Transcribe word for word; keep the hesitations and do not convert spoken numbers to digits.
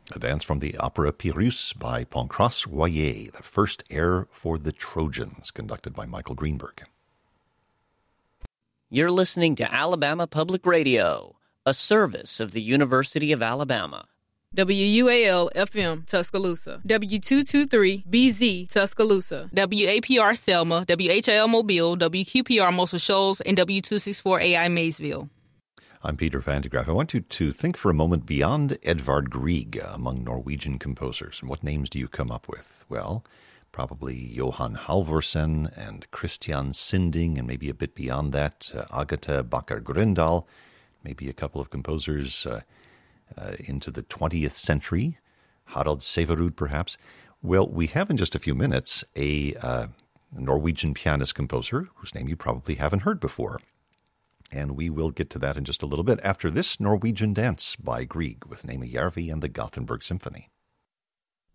A dance from the opera Pyrrhus by Pancras Royer, the first air for the Trojans, conducted by Michael Greenberg. You're listening to Alabama Public Radio, a service of the University of Alabama. W U A L F M Tuscaloosa, W two twenty-three B Z Tuscaloosa, W A P R Selma, W H L Mobile, W Q P R Muscle Shoals, and W two sixty-four A I Maysville. I'm Peter Van de Graaf. I want you to think for a moment beyond Edvard Grieg among Norwegian composers. And what names do you come up with? Well, probably Johan Halvorsen and Christian Sinding, and maybe a bit beyond that, uh, Agatha Bakker Grøndahl, maybe a couple of composers uh, uh, into the twentieth century, Harald Severud perhaps. Well, we have in just a few minutes a uh, Norwegian pianist-composer whose name you probably haven't heard before. And we will get to that in just a little bit after this Norwegian dance by Grieg with Nema Järvi and the Gothenburg Symphony.